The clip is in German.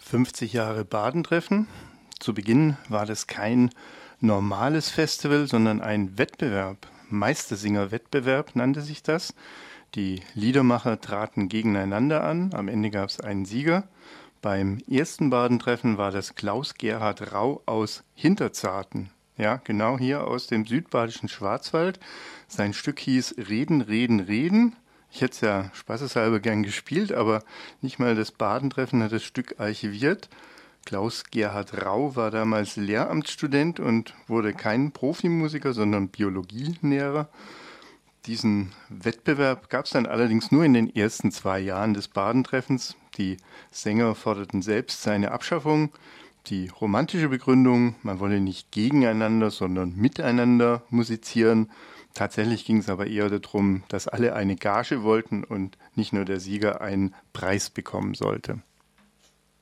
50 Jahre Badentreffen. Zu Beginn war das kein normales Festival, sondern ein Wettbewerb. Meistersinger-Wettbewerb nannte sich das. Die Liedermacher traten gegeneinander an. Am Ende gab es einen Sieger. Beim ersten Badentreffen war das Klaus-Gerhard Rau aus Hinterzarten. Ja, genau hier aus dem südbadischen Schwarzwald. Sein Stück hieß Reden, Reden, Reden. Ich hätte es ja spaßeshalber gern gespielt, aber nicht mal das Badentreffen hat das Stück archiviert. Klaus-Gerhard Rau war damals Lehramtsstudent und wurde kein Profimusiker, sondern Biologielehrer. Diesen Wettbewerb gab es dann allerdings nur in den ersten 2 Jahren des Badentreffens. Die Sänger forderten selbst seine Abschaffung. Die romantische Begründung, man wolle nicht gegeneinander, sondern miteinander musizieren. Tatsächlich ging es aber eher darum, dass alle eine Gage wollten und nicht nur der Sieger einen Preis bekommen sollte.